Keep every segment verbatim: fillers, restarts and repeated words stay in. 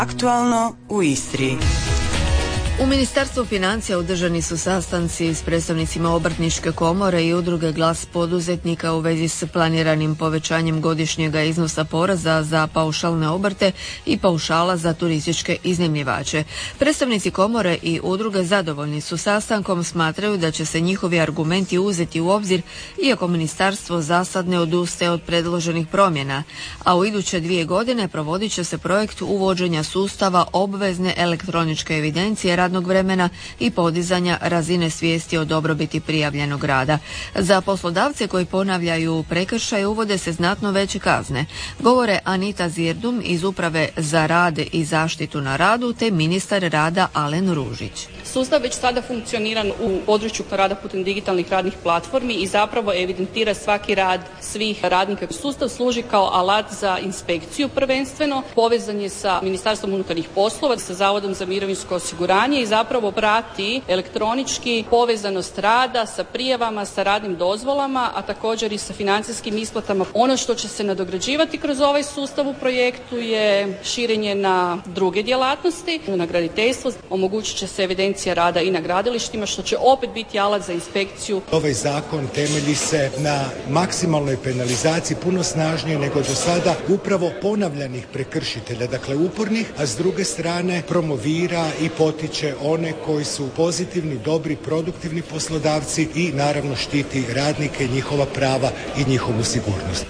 Aktualno u Istri. U Ministarstvu financija održani su sastanci s predstavnicima Obrtničke komore i udruge Glas poduzetnika u vezi s planiranim povećanjem godišnjega iznosa poreza za paušalne obrte i paušala za turističke iznajmljivače. Predstavnici komore i udruge zadovoljni su sastankom, smatraju da će se njihovi argumenti uzeti u obzir, iako ministarstvo zasad ne odustaje od predloženih promjena, a u iduće dvije godine provodit će se projekt uvođenja sustava obvezne elektroničke evidencije radnog vremena i podizanja razine svijesti o dobrobiti prijavljenog rada. Za poslodavce koji ponavljaju prekršaje uvode se znatno veće kazne, govore Anita Zirdum iz Uprave za rad i zaštitu na radu te ministar rada Alen Ružić. Sustav već sada funkcionira u području rada putem digitalnih radnih platformi i zapravo evidentira svaki rad svih radnika. Sustav služi kao alat za inspekciju prvenstveno, povezan je sa Ministarstvom unutarnjih poslova, sa Zavodom za mirovinsko osiguranje i zapravo prati elektronički povezanost rada sa prijavama, sa radnim dozvolama, a također i sa financijskim isplatama. Ono što će se nadograđivati kroz ovaj sustav u projektu je širenje na druge djelatnosti, na graditeljstvo, omogućit će se evidencija rada i na gradilištima, što će opet biti alat za inspekciju. Ovaj zakon temelji se na maksimalnoj penalizaciji, puno snažnije nego do sada, upravo ponavljanih prekršitelja, dakle upornih, a s druge strane promovira i potiče one koji su pozitivni, dobri, produktivni poslodavci i naravno štiti radnike, njihova prava i njihovu sigurnost.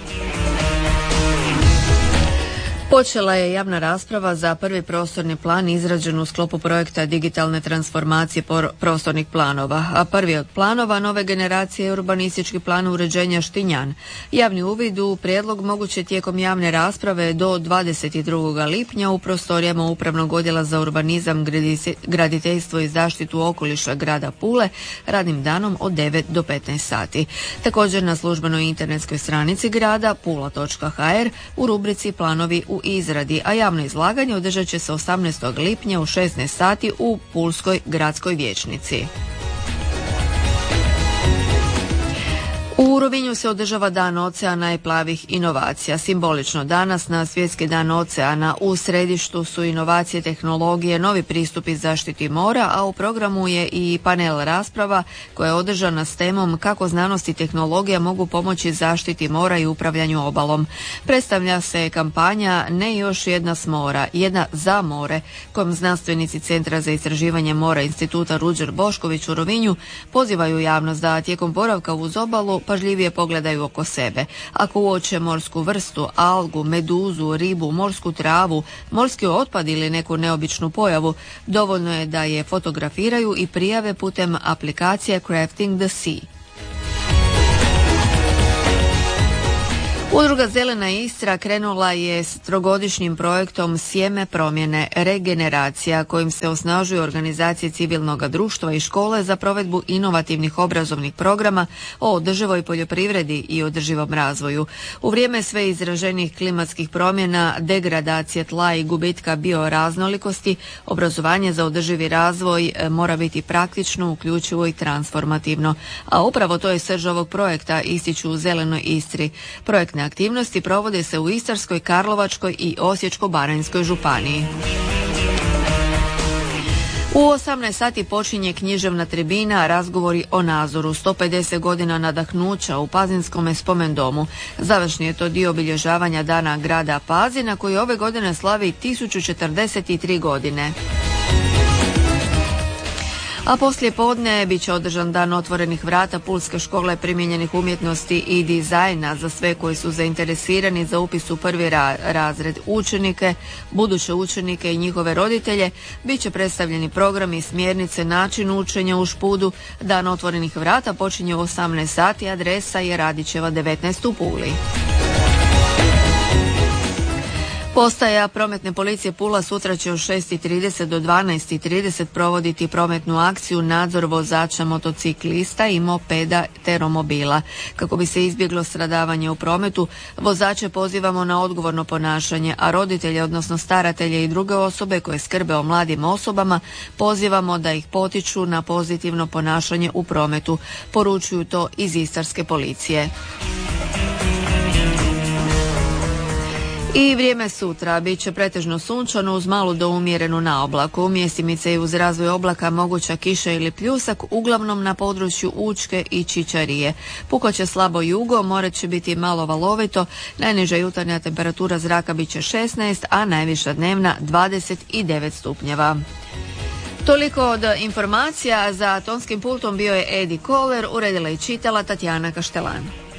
Počela je javna rasprava za prvi prostorni plan izrađen u sklopu projekta digitalne transformacije prostornih planova, a prvi od planova nove generacije je urbanistički plan uređenja Štinjan. Javni uvid u prijedlog moguće tijekom javne rasprave do dvadeset drugog lipnja u prostorijama Upravnog odjela za urbanizam, graditeljstvo i zaštitu okoliša grada Pule radnim danom od devet do petnaest sati. Također na službenoj internetskoj stranici grada pula točka ha er u rubrici Planovi u izradi, a javno izlaganje održat će se osamnaestog lipnja u šesnaest sati u Pulskoj gradskoj vijećnici. U Rovinju se održava Dan oceana i plavih inovacija. Simbolično danas na Svjetski dan oceana u središtu su inovacije, tehnologije, novi pristupi zaštiti mora, a u programu je i panel rasprava koja je održana s temom kako znanost i tehnologija mogu pomoći zaštiti mora i upravljanju obalom. Predstavlja se kampanja Ne još jedna s mora, jedna za more, kojom znanstvenici Centra za istraživanje mora Instituta Ruđer Bošković u Rovinju pozivaju javnost da tijekom boravka uz obalu pažljivije pogledaju oko sebe. Ako uoče morsku vrstu, algu, meduzu, ribu, morsku travu, morski otpad ili neku neobičnu pojavu, dovoljno je da je fotografiraju i prijave putem aplikacije Crafting the Sea. Udruga Zelena Istra krenula je s trogodišnjim projektom Sjeme promjene regeneracija, kojim se osnažuju organizacije civilnog društva i škole za provedbu inovativnih obrazovnih programa o održivoj poljoprivredi i održivom razvoju. U vrijeme sve izraženijih klimatskih promjena, degradacije tla i gubitka bioraznolikosti, obrazovanje za održivi razvoj mora biti praktično, uključivo i transformativno. A upravo to je srž ovog projekta, ističu u Zelenoj Istri. Projektne aktivnosti provode se u Istarskoj, Karlovačkoj i Osječko-baranjskoj županiji. U osamnaest sati počinje književna tribina Razgovori o Nazoru, sto pedeset godina nadahnuća u Pazinskome spomendomu. Završni je to dio obilježavanja Dana grada Pazina koji ove godine slavi tisuću četrdeset tri godine. A poslije podne bit će održan dan otvorenih vrata Pulske škole primijenjenih umjetnosti i dizajna za sve koji su zainteresirani za upis u prvi ra- razred učenike, buduće učenike i njihove roditelje. Biće predstavljeni programi i smjernice, način učenja u Špudu. Dan otvorenih vrata počinje u osamnaest sati, adresa je Radićeva devetnaest u Puli. Postaja prometne policije Pula sutra će od šest i trideset do dvanaest i trideset provoditi prometnu akciju nadzor vozača motociklista i mopeda te romobila. Kako bi se izbjeglo stradavanje u prometu, vozače pozivamo na odgovorno ponašanje, a roditelje, odnosno staratelje i druge osobe koje skrbe o mladim osobama, pozivamo da ih potiču na pozitivno ponašanje u prometu. Poručuju to iz Istarske policije. I vrijeme sutra bit će pretežno sunčano uz malu do umjerenu naoblaku. Mjestimice i uz razvoj oblaka moguća kiša ili pljusak, uglavnom na području Učke i Čičarije. Puko će slabo jugo, more će biti malo valovito, najniža jutarnja temperatura zraka bit će šesnaest, a najviša dnevna dvadeset devet stupnjeva. Toliko od informacija. Za tonskim pultom bio je Edi Koler, uredila i čitala Tatjana Kaštelan.